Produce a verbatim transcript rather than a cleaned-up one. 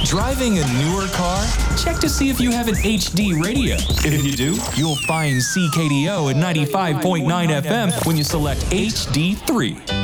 Driving a newer car? Check to see if you have an H D radio. If you do, you'll find C K D O at ninety-five point nine F M when you select H D three.